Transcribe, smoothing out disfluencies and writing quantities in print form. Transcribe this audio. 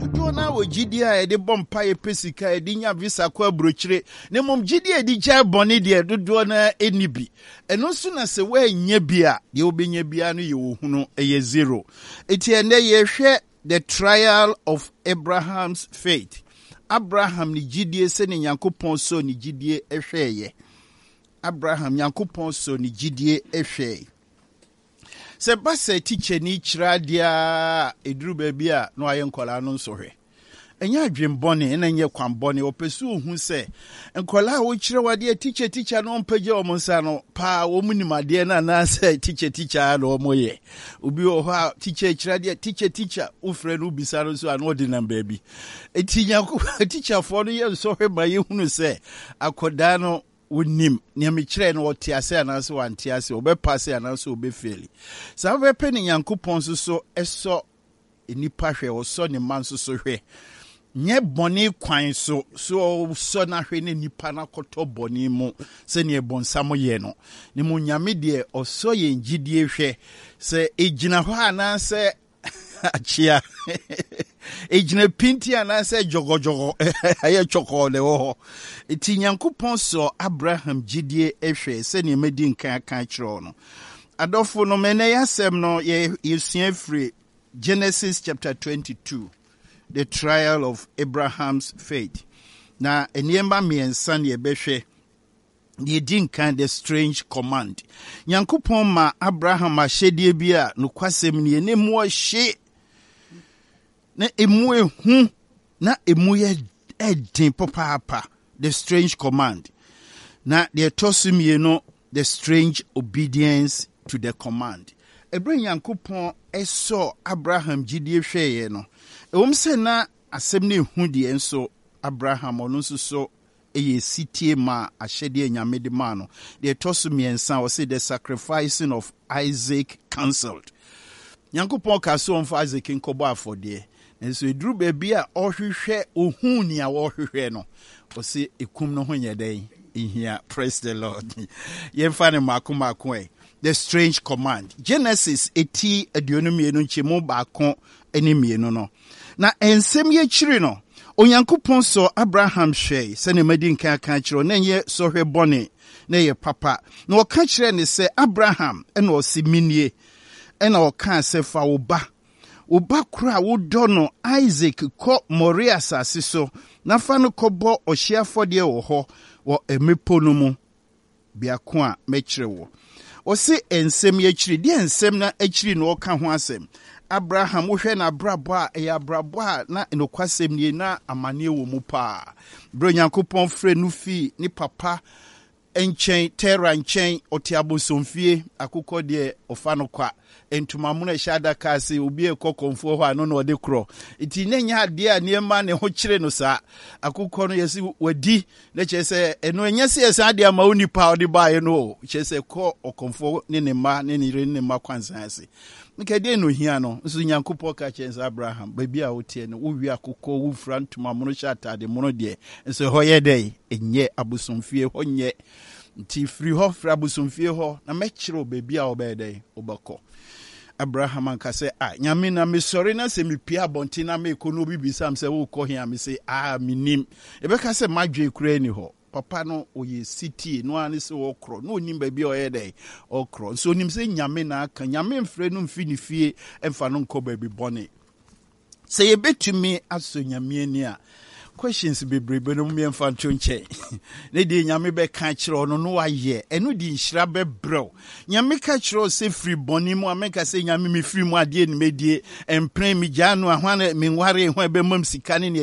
do na wo GDA e de bompa e pesika e de nya visa kwa brochire ne mom GDA di gya bone de dodo na enibi eno so na se wa nya bia de obenya bia no ye wo hunu e zero eti ene ye hwe the trial of Abraham's faith. Abraham ni GDA se ne Nyankopon so ni GDA ehweye. Abraham Nyankopon so ni GDA ehweye. Se basa teacher ni kira dia eduru baabi a no aye nkola no nso hwe enya adwembone na nye kwambone opesu hu se nkola wo kire wade teacher no mpaje o monsa no pa wo munimade na na se teacher no moye obi o ha teacher kira dia teacher ufre no bisa no so ano de na baabi etinya teacher fo no ye so hwe ba ye hunu se akoda no wonim ne amekire no wotiase ananse wantiase obepase ananse obefeli sa wepe ne Nyankopon so eso enipa hwe oso ne man so hwe nye boni kwan so na hwe ne nipa na koto boni mu se ne bonsam ye no ne mu nyame de oso ye ngidie hwe se ejina ho ananse achia ejina pinti ananse jogojogo aye choko le ho eti Nyankopon so Abraham gidie ehwe se ne medi nkan kan kiro no adofo no mene yasem no ye sua free Genesis chapter 22, the trial of Abraham's faith. Na eniemba miensa ne ebehwe ye din kan the strange command. Nyankopon ma Abraham ahyedie bi a no kwasem ne ne mu ahye na emu ehu na emu ye edin papa the strange command. Na the tosumie no the strange obedience to the command. Ebren Nyankopon eso Abraham gidie hweye no se na asem ne hu de enso Abraham ono so eye sitie ma ahyede nyame de ma no de toso miensa o say the sacrificing of Isaac cancelled. Nyankopon ka so on for Isaac nkobo afode enso eduru ba bia ohwehwe ohun ni a wo hwehwe no o say ekum no ho nyeden ihia. Praise the Lord. Yemfa ne makomako the strange command. Genesis eti aduonomienu nchemu baako enimienu no. Na ensem ye chiri no. Onyankopon so Abraham hwe se ne madi nkan kan chiro na ye so hwe bone na ye papa. Na oka chire ne se Abraham ena osiminie ena oka se fa oba kura wo do no Isaac ko Moria asase so na fa no kobo ohia fode wo ho wo emepo no mu biako a mechire wo. O se ensem ye chiri di ensem na achiri no oka ho asem. Abraham wo hwe na brabo a ya brabo a na enokwasem nie na amane wo mu pa. Bro Nyankopon frɛ no fi ni papa enchen Terra enchen otiabosomfie akukọ de ofa no kwa entumamu na shada kasi obi ekokonfo ho ano na ode kro iti nenya ade a niema ne ho kire no sa akukọ no yesi wadi na chese eno enyese yesa ade ama onipa ode baaye no chese ko okonfo ne ne ma ne ne ma kwansan ase nkede no hia no nso Nyankopon ka chese Abraham baby a wotie no wo wi akukọ wo fra ntumamu no shata de mono de nso ho ye dai enye abosomfie ho nye nti free ho fra abosomfie ho na mekire baby a obedai obako. Abraham anka say nyame na me sorry na se me pia bonti na me ko no bibisam se wo ko hia me say minim e be ka say madwe kura ni ho papa no oye city no ani se wo kro no onim ba bia oye dai okro so onim se nyame na aka nyame mfre no mfi ni fie emfa no nko ba bi bone say e betumi aso nyame ni a questions bebrebe no me mfa nchonche ne di nyame be ka kire no no aye eno di nhira be brew nyame ka kire se free boni mu ameka se nyame me free mu ade ni medie empren mi gya no ahwane me nware ho be mam sika ne